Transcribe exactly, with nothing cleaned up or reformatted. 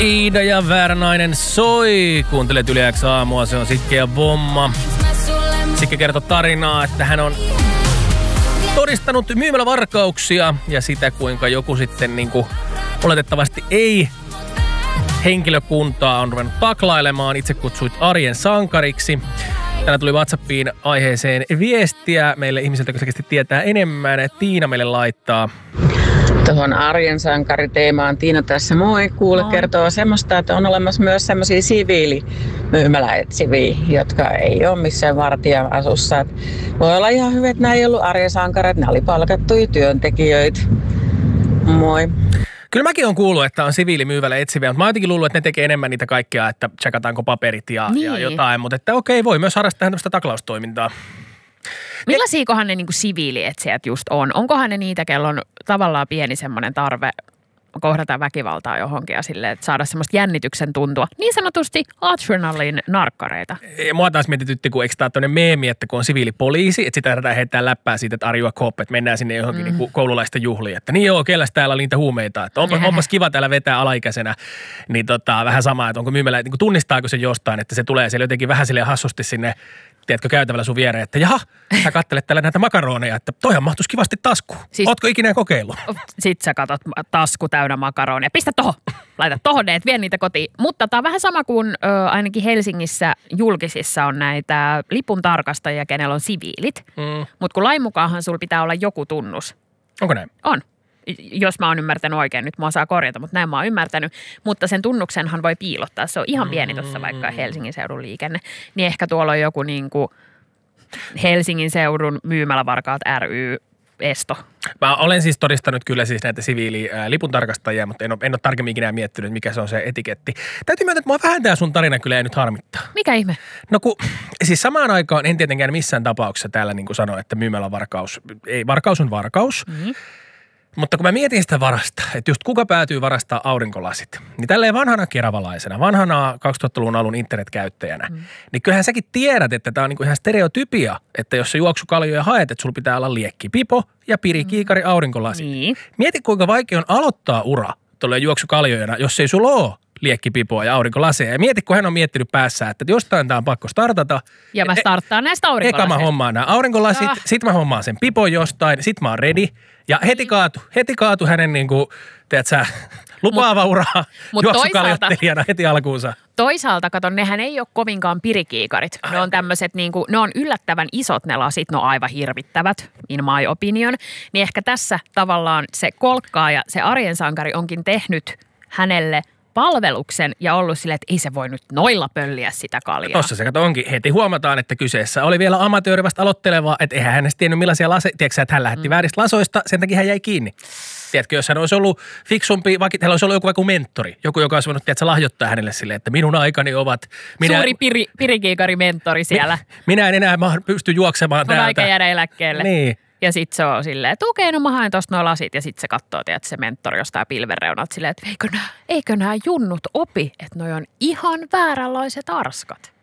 Iida ja Vääränäinen soi. Kuuntelet Yle X aamua, se on Sikke ja Bomma. Sikke kertoo tarinaa, että hän on todistanut myymälävarkauksia ja sitä, kuinka joku sitten niin kuin oletettavasti ei henkilökuntaa on ruvennut taklailemaan. Itse kutsuit arjen sankariksi. Tänään tuli WhatsAppiin aiheeseen viestiä meille ihmisiltä, jotka selkeästi tietää enemmän. Tiina meille laittaa. Tuohon arjen sankariteemaan Tiina tässä moi. Kuule, kertoo semmoista, että on olemassa myös semmoisia siviilimyymäläetsiviä, jotka ei ole missään vartija-asussa. Voi olla ihan hyvä, että nämä ei ollut arjen sankareita, nämä oli palkattuja työntekijöitä. Moi. Kyllä mäkin on kuullut, että on siviilimyyvällä etsiviä, mutta mä oon jotenkin luullut, että ne tekee enemmän niitä kaikkia, että checkataanko paperit ja, niin. ja jotain. Mutta että okei, voi myös harrastaa tämmöistä taklaustoimintaa. Millaisiakohan ne niinku siviilietsijät just on? Onkohan ne niitä, kello on tavallaan pieni semmoinen tarve kohdata väkivaltaa johonkin ja silleen, että saada semmoista jännityksen tuntua. Niin sanotusti adrenalin narkkareita. Ja mua taas mietitytti, kun eikö tämä ole tämmöinen meemi, että kun on siviilipoliisi, että sitä lähdetään heittää läppää siitä, että arjua kop, että mennään sinne johonkin mm. niin koululaisten juhliin. Että niin joo, kelläs täällä oli niitä huumeita. Että onpas, onpas kiva täällä vetää alaikäisenä. Niin tota, vähän sama, että onko myymälä, niin tunnistaako se jostain, että se tulee siellä jotenkin vähän silleen hassusti sinne, tiedätkö, käytävällä sun viereen, että jaha, sä kattelet täällä näitä makaroneja, että toihan mahtuisi kivasti taskuun. Siis, ootko ikinä kokeillut? Sit sä katot tasku täynnä makaroneja. Pistä tohon, laita tohon, et vie niitä kotiin. Mutta tää on vähän sama kuin ö, ainakin Helsingissä julkisissa on näitä lipun tarkastajia, kenellä on siviilit. Mm. Mutta kun lain mukaanhan sulla pitää olla joku tunnus. Onko näin? On. Jos mä oon ymmärtänyt oikein, nyt mua saa korjata, mutta näin mä oon ymmärtänyt. Mutta sen tunnuksenhan voi piilottaa. Se on ihan pieni tuossa vaikka Helsingin seudun liikenne. Niin ehkä tuolla on joku niin kuin Helsingin seudun myymälävarkaat ry esto. Mä olen siis todistanut kyllä siis näitä siviililipuntarkastajia, mutta en ole, en ole tarkemmin ikinä miettinyt, mikä se on se etiketti. Täytyy myöntää, että mua vähän tää sun tarina kyllä ei nyt harmittaa. Mikä ihme? No kun, siis samaan aikaan en tietenkään missään tapauksessa täällä niin kuin sano, että myymälävarkaus, ei, varkaus on varkaus. Mm-hmm. Mutta kun mä mietin sitä varasta, että just kuka päätyy varastaa aurinkolasit, niin tälleen vanhana keravalaisena, vanhana kaksituhattaluvun alun internetkäyttäjänä, mm. niin kyllähän säkin tiedät, että tää on niinku ihan stereotypia, että jos sä juoksukaljoja haet, että sulla pitää olla liekkipipo ja pirikiikari aurinkolasit. Mm. Mieti, kuinka vaikea on aloittaa ura tuolla juoksukaljoina, jos ei sulla ole liekkipipoa ja aurinkolaseja. Ja mieti, kun hän on miettinyt päässään, että jostain tää on pakko startata. Ja mä starttaan näistä aurinkolaseista. Eka mä hommaan nämä aurinkolasit, ah. sit mä hommaan sen pipon jostain, sit mä oon ready. Ja heti kaatu, heti kaatu hänen niinku, teet sä, lupaava mut, uraa juoksukaljottelijana heti alkuunsa. Toisaalta, kato, nehän ei ole kovinkaan pirikiikarit. Ne on tämmöiset niinku, ne on yllättävän isot ne lasit, ne on aivan hirvittävät, in my opinion. Niin ehkä tässä tavallaan se kolkkaaja, se arjen sankari onkin tehnyt hänelle palveluksen ja ollut silleen, että ei se voi nyt noilla pölliä sitä kaljaa. Tossa se kato onkin. Heti huomataan, että kyseessä oli vielä amatööri vasta aloitteleva, että eihän hänestä tiennyt millaisia laseja. Tiedätkö että hän lähetti mm. vääristä lasoista, sen takia hän jäi kiinni. Tiedätkö, jos hän olisi ollut fiksumpi, vaikka hänellä olisi ollut joku vaikka mentori, joku, joka olisi voinut tiedätkö, lahjoittaa hänelle silleen, että minun aikani ovat... Minä, suuri piri, pirikiikari-mentori siellä. Mi, minä en enää pysty juoksemaan täältä. On aika jäädä eläkkeelle. Niin. Ja sit se on silleen, että okei, no mä haen tosta nuo lasit. Ja sit se katsoo, että se mentori jostain pilvenreunalta silleen, että eikö nää, eikö nää junnut opi, että noi on ihan vääränlaiset arskat.